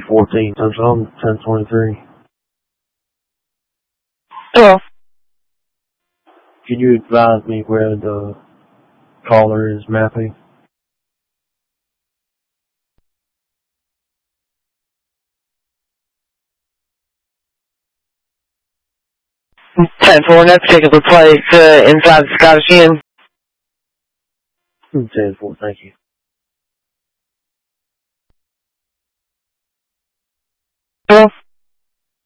314, so I'm 1023. Hello. Can you advise me where the caller is mapping? That particular place inside the Scottish Inn. 10-4, thank you.